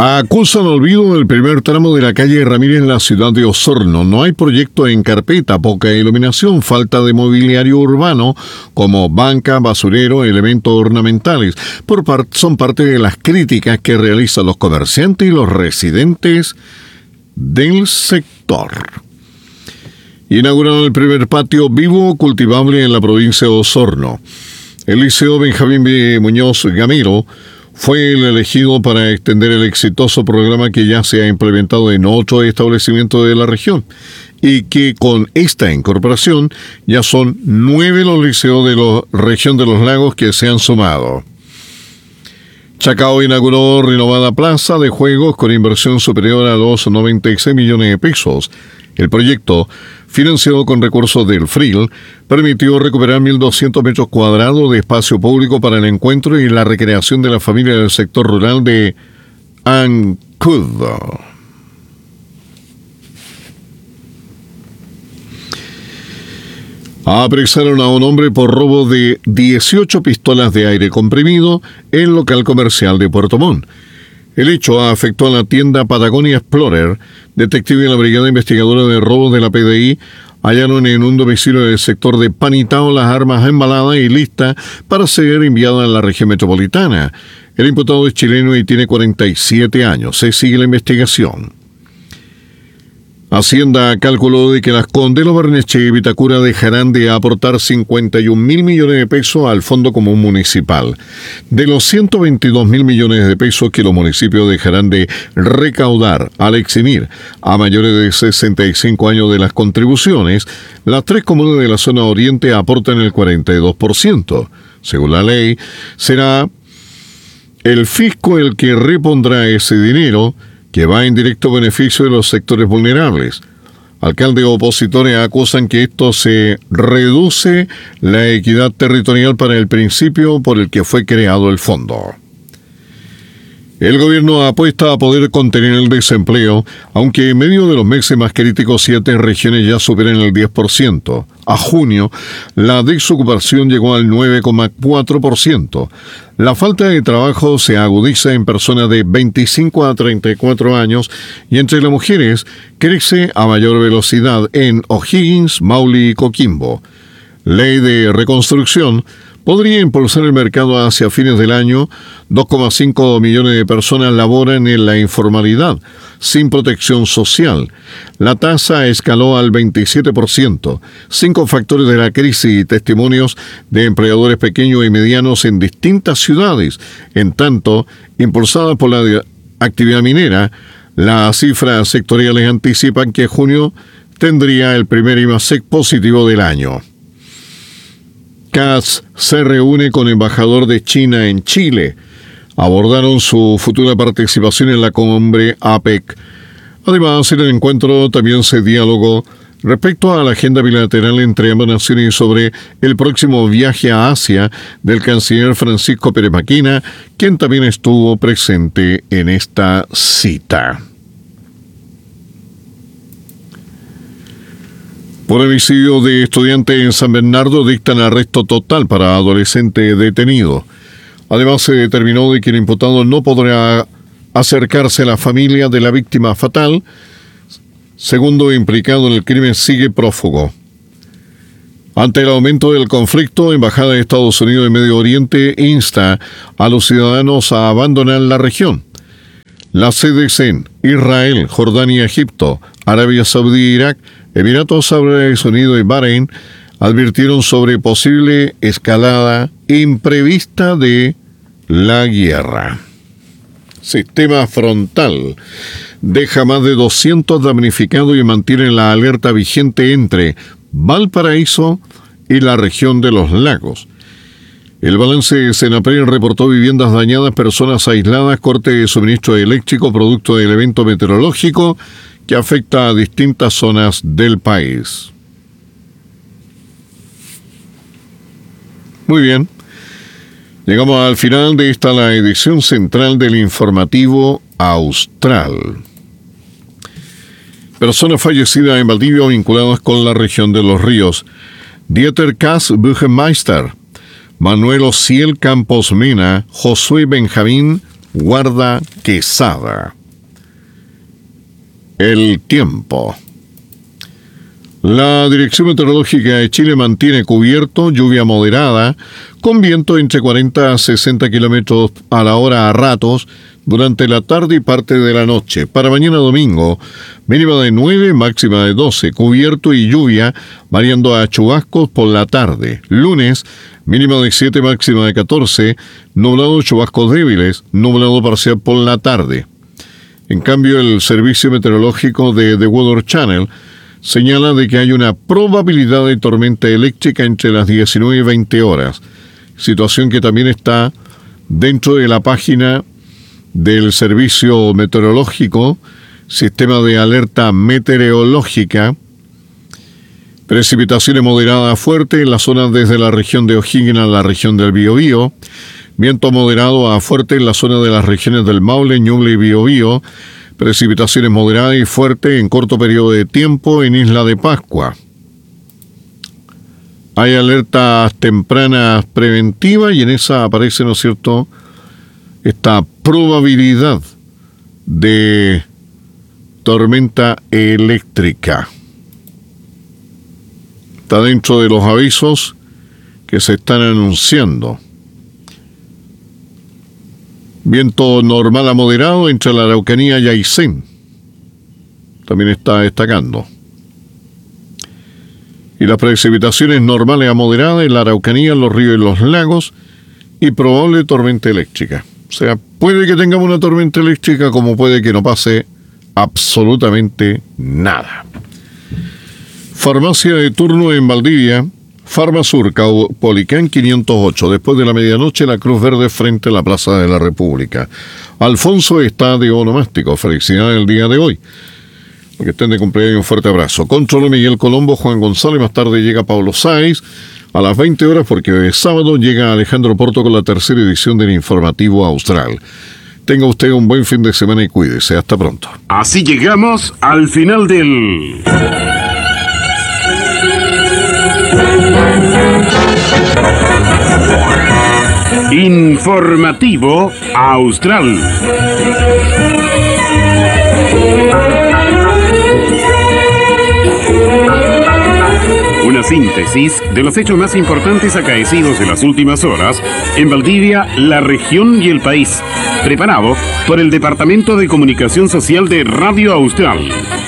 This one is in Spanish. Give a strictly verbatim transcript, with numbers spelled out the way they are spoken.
Acusan olvido del primer tramo de la calle Ramírez en la ciudad de Osorno. No hay proyecto en carpeta, poca iluminación, falta de mobiliario urbano como banca, basurero, elementos ornamentales. Por par- son parte de las críticas que realizan los comerciantes y los residentes del sector. Inauguraron el primer patio vivo cultivable en la provincia de Osorno. El Liceo Benjamín B. Muñoz Gamero fue el elegido para extender el exitoso programa que ya se ha implementado en ocho establecimientos de la región y que con esta incorporación ya son nueve los liceos de la región de los lagos que se han sumado. Chacao inauguró renovada plaza de juegos con inversión superior a los noventa y seis millones de pesos. El proyecto, financiado con recursos del F R I L, permitió recuperar mil doscientos metros cuadrados de espacio público para el encuentro y la recreación de la familia del sector rural de Ancud. Apresaron a un hombre por robo de dieciocho pistolas de aire comprimido en local comercial de Puerto Montt. El hecho afectó a la tienda Patagonia Explorer. Detectives de la Brigada Investigadora de Robos de la P D I hallaron en un domicilio del sector de Panitao las armas embaladas y listas para ser enviadas a la región metropolitana. El imputado es chileno y tiene cuarenta y siete años. Se sigue la investigación. Hacienda calculó de que Las Condes, Los Barnechea y Vitacura dejarán de aportar cincuenta y un mil millones de pesos al Fondo Común Municipal. De los ciento veintidós mil millones de pesos que los municipios dejarán de recaudar al eximir a mayores de sesenta y cinco años de las contribuciones, las tres comunas de la zona oriente aportan el cuarenta y dos por ciento. Según la ley, será el fisco el que repondrá ese dinero, que va en directo beneficio de los sectores vulnerables. Alcaldes opositores acusan que esto se reduce la equidad territorial para el principio por el que fue creado el fondo. El gobierno apuesta a poder contener el desempleo, aunque en medio de los meses más críticos, siete regiones ya superan el diez por ciento. A junio, la desocupación llegó al nueve coma cuatro por ciento. La falta de trabajo se agudiza en personas de veinticinco a treinta y cuatro años y entre las mujeres crece a mayor velocidad en O'Higgins, Maule y Coquimbo. Ley de reconstrucción podría impulsar el mercado hacia fines del año. dos coma cinco millones de personas laboran en la informalidad, sin protección social. La tasa escaló al veintisiete por ciento. Cinco factores de la crisis y testimonios de empleadores pequeños y medianos en distintas ciudades. En tanto, impulsada por la actividad minera, las cifras sectoriales anticipan que junio tendría el primer I M A S E C positivo del año. C A S se reúne con embajador de China en Chile. Abordaron su futura participación en la cumbre A P E C. Además, en el encuentro también se dialogó respecto a la agenda bilateral entre ambas naciones sobre el próximo viaje a Asia del canciller Francisco Pérez Maquina, quien también estuvo presente en esta cita. Por homicidio de estudiante en San Bernardo dictan arresto total para adolescente detenido. Además, se determinó de que el imputado no podrá acercarse a la familia de la víctima fatal. Segundo implicado en el crimen sigue prófugo. Ante el aumento del conflicto, Embajada de Estados Unidos en Medio Oriente insta a los ciudadanos a abandonar la región. Las sedes en Israel, Jordania, Egipto, Arabia Saudí, Irak, Emiratos Árabes Unidos y Bahrein advirtieron sobre posible escalada imprevista de la guerra. Sistema frontal deja más de doscientos damnificados y mantiene la alerta vigente entre Valparaíso y la región de los lagos. El balance Senapred reportó viviendas dañadas, personas aisladas, corte de suministro eléctrico producto del evento meteorológico que afecta a distintas zonas del país. Muy bien. Llegamos al final de esta la edición central del informativo austral. Personas fallecidas en Valdivia vinculadas con la región de los ríos. Dieter Kass Buchemeister, Manuel Ociel Campos Mena, Josué Benjamín Guarda Quesada. El tiempo. La Dirección Meteorológica de Chile mantiene cubierto, lluvia moderada, con viento entre cuarenta a sesenta kilómetros a la hora a ratos durante la tarde y parte de la noche. Para mañana domingo, mínima de nueve, máxima de doce, cubierto y lluvia, variando a chubascos por la tarde. Lunes, mínima de siete, máxima de catorce, nublado, chubascos débiles, nublado parcial por la tarde. En cambio, el Servicio Meteorológico de The Weather Channel señala de que hay una probabilidad de tormenta eléctrica entre las diecinueve y veinte horas, situación que también está dentro de la página del Servicio Meteorológico, Sistema de Alerta Meteorológica. Precipitaciones moderadas a fuertes en las zonas desde la región de O'Higgins a la región del Biobío, viento moderado a fuerte en la zona de las regiones del Maule, Ñuble y Biobío. Precipitaciones moderadas y fuertes en corto periodo de tiempo en Isla de Pascua. Hay alertas tempranas preventivas y en esa aparece, ¿no es cierto?, esta probabilidad de tormenta eléctrica. Está dentro de los avisos que se están anunciando. Viento normal a moderado entre la Araucanía y Aysén. También está destacando. Y las precipitaciones normales a moderadas en la Araucanía, en los ríos y los lagos. Y probable tormenta eléctrica. O sea, puede que tengamos una tormenta eléctrica como puede que no pase absolutamente nada. Farmacia de turno en Valdivia. Farmasur, Caupolicán quinientos ocho, después de la medianoche, la Cruz Verde frente a la Plaza de la República. Alfonso está de onomástico, felicidades el día de hoy. Que estén de cumpleaños, un fuerte abrazo. Controlo Miguel Colombo, Juan González, más tarde llega Pablo Sáiz, a las veinte horas, porque hoy es sábado, llega Alejandro Porto con la tercera edición del Informativo Austral. Tenga usted un buen fin de semana y cuídese, hasta pronto. Así llegamos al final del... Informativo Austral. Una síntesis de los hechos más importantes acaecidos en las últimas horas en Valdivia, la región y el país. Preparado por el Departamento de Comunicación Social de Radio Austral.